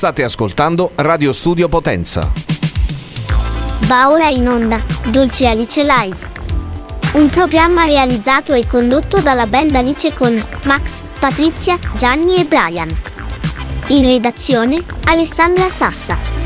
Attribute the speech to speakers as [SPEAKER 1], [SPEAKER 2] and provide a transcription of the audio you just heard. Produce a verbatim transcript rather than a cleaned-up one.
[SPEAKER 1] State ascoltando Radio Studio Potenza.
[SPEAKER 2] Va ora in onda Dolce Alice Live, un programma realizzato e condotto dalla band Alice con Max, Patrizia, Gianni e Brian. In redazione Alessandra Sassa.